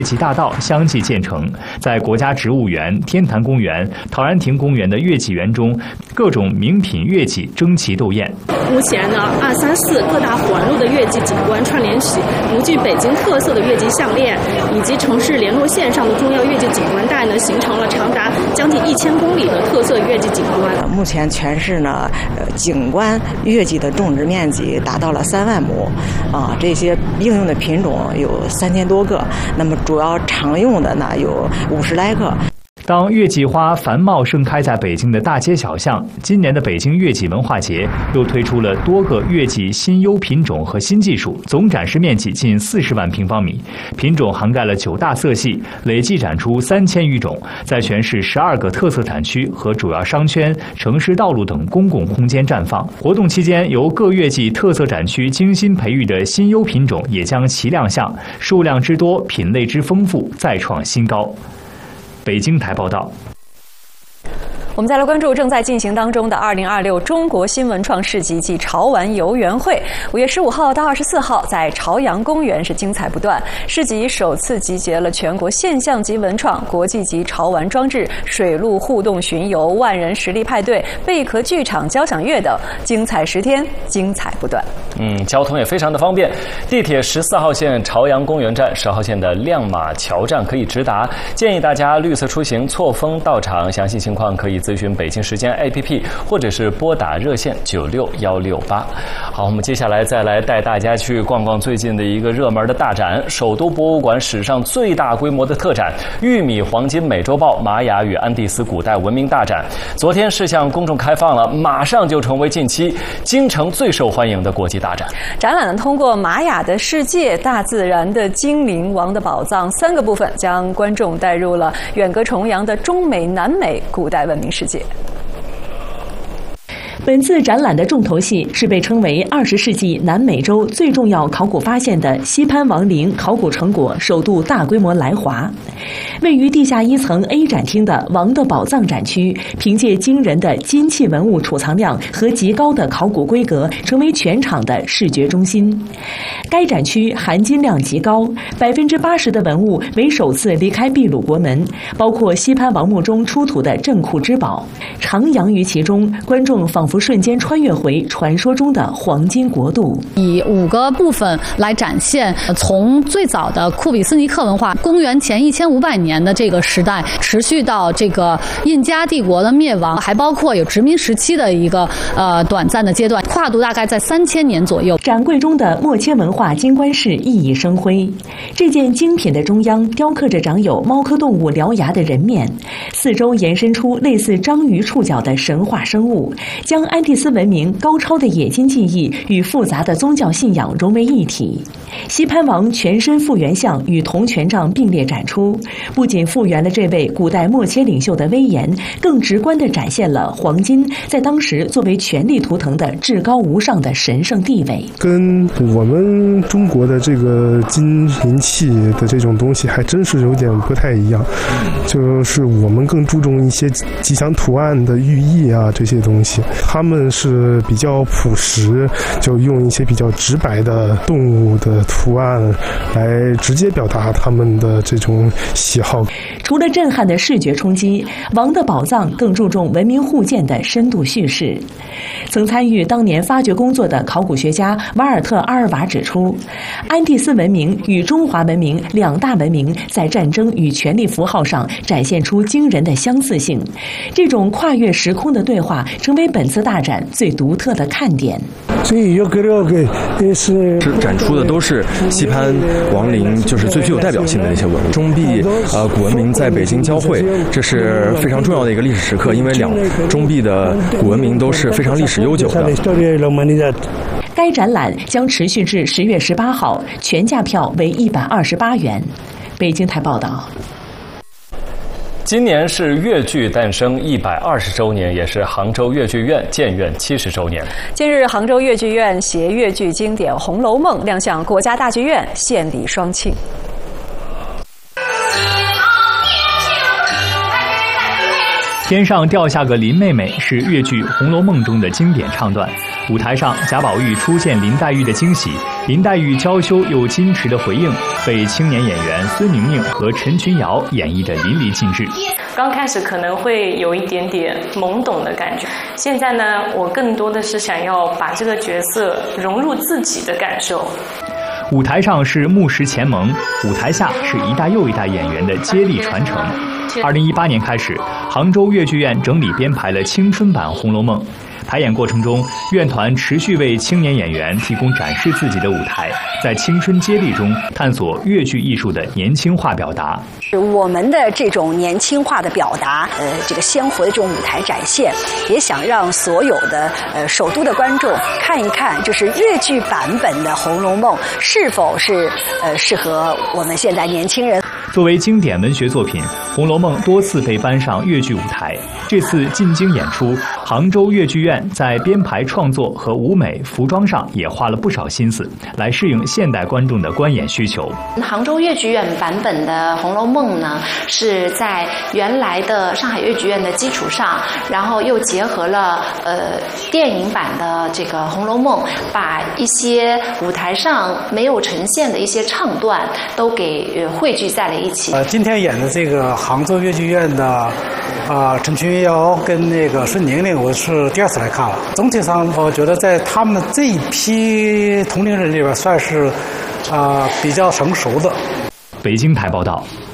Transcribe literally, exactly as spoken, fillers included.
及大道相继建成，在国家植物园、天坛公园、陶然亭公园的乐伎园中，各种名品乐伎争奇斗艳。 目前呢，二三四各大环路的乐伎景观串联起独具北京特色的乐伎项链，以及城市联络线上的重要乐伎景观带呢，形成了长达将近一千公里的特色乐伎景观。 目前全市呢，呃，景观乐伎的种植面积达到了三万亩，啊，这些应用的品种有三千多个。那么主要常用的呢有五十来个。 当乐伎花繁茂盛开在北京的大街小巷，今年的北京乐伎文化节又推出了多个乐伎新优品种和新技术，总展示面积近四十万平方米，品种涵盖了九大色系，累计展出三千余种，在全市十二个特色展区和主要商圈、城市道路等公共空间绽放。活动期间，由各乐伎特色展区精心培育的新优品种也将齐亮相，数量之多，品类之丰富，再创新高。北京台报道。 我们再来关注正在进行当中的二零二六中国新文创市集暨潮玩游园会。五月十五号到二十四号，在朝阳公园是精彩不断。市集首次集结了全国现象级文创、国际级潮玩装置、水陆互动巡游、万人实力派对、贝壳剧场、交响乐等，精彩十天，精彩不断。 嗯，交通也非常的方便，地铁十四号线朝阳公园站、十号线的亮马桥站可以直达。建议大家绿色出行，错峰到场。详细情况可以咨询北京时间 A P P， 或者是拨打热线九六幺六八。好，我们接下来再来带大家去逛逛最近的一个热门的大展——首都博物馆史上最大规模的特展——玉米黄金美洲豹玛雅与安第斯古代文明大展。昨天是向公众开放了，马上就成为近期京城最受欢迎的国际大展。 展览通过玛雅的世界、大自然的精灵、王的宝藏三个部分，将观众带入了远隔重洋的中美、南美古代文明世界。 本次展览的重头戏是被称为二十世纪南美洲最重要考古发现的西潘王陵考古成果首度大规模来华。位于地下一层 A 展厅的王的宝藏展区，凭借惊人的金器文物储藏量和极高的考古规格，成为全场的视觉中心。该展区含金量极高，百分之八十的文物为首次离开秘鲁国门，包括西潘王墓中出土的镇库之宝，徜徉于其中，观众仿佛瞬间穿越回传说中的黄金国度。 以五个部分来展现，从最早的库比斯尼克文化，公元前一千五百年的这个时代，持续到这个印加帝国的灭亡，还包括有殖民时期的一个呃短暂的阶段，跨度大概在三千年左右。 展柜中的莫切文化金冠饰熠熠生辉，这件精品的中央雕刻着长有猫科动物獠牙的人面，四周延伸出类似章鱼触角的神话生物，将安第斯文明高超的冶金技艺与复杂的宗教信仰融为一体。西潘王全身复原像与铜权杖并列展出，不仅复原了这位古代莫切领袖的威严，更直观地展现了黄金在当时作为权力图腾的至高无上的神圣地位。 跟我们中国的这个金银器的这种东西还真是有点不太一样，就是我们更注重一些吉祥图案的寓意啊，这些东西他们是比较朴实，就用一些比较直白的动物的图案来直接表达他们的这种喜好。 除了震撼的视觉冲击，王的宝藏更注重文明互鉴的深度叙事。曾参与当年发掘工作的考古学家瓦尔特·阿尔瓦指出，安第斯文明与中华文明两大文明在战争与权力符号上展现出惊人的相似性，这种跨越时空的对话成为本次大展最独特的看点。 是展出的都是西潘王陵，就是最具有代表性的那些文物。中壁呃古文明在北京交汇，这是非常重要的一个历史时刻，因为两中壁的古文明都是非常历史悠久的。 该展览将持续至十月十八号，全价票为一百二十八元。北京台报道。 今年是越剧诞生一百二十周年，也是杭州越剧院建院七十周年。 近日，杭州越剧院携越剧经典《红楼梦》亮相国家大剧院，献礼双庆。 天上掉下个林妹妹是越剧《红楼梦》中的经典唱段。 舞台上，贾宝玉出现林黛玉的惊喜，林黛玉娇羞又矜持的回应，被青年演员孙宁宁和陈群瑶演绎得淋漓尽致。 刚开始可能会有一点点懵懂的感觉，现在呢，我更多的是想要把这个角色融入自己的感受。 舞台上是木石前盟，舞台下是一代又一代演员的接力传承。二零一八年开始，杭州越剧院整理编排了青春版《红楼梦》。排演过程中，院团持续为青年演员提供展示自己的舞台，在青春接力中探索越剧艺术的年轻化表达。 我们的这种年轻化的表达，呃，这个鲜活的这种舞台展现，也想让所有的呃首都的观众看一看，就是越剧版本的《红楼梦》是否是呃适合我们现在年轻人。 作为经典文学作品，《红楼梦》多次被搬上越剧舞台。这次进京演出，杭州越剧院在编排创作和舞美、服装上也花了不少心思，来适应现代观众的观演需求。 杭州越剧院版本的《红楼梦》呢，是在原来的上海越剧院的基础上，然后又结合了呃电影版的这个《红楼梦》，把一些舞台上没有呈现的一些唱段都给呃汇聚在了一起。 呃，今天演的这个杭州越剧院的啊、呃、陈群瑶跟那个孙宁宁，我是第二次来看了。总体上，我觉得在他们这一批同龄人里边，算是啊、呃、比较成熟的。 北京台报道。